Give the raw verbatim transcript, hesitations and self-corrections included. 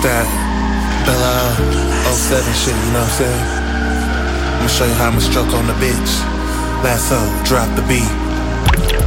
that Bella oh seven shit, you know what I'm saying? I'ma show you how I'ma stroke on the bitch. Lasso, drop the beat.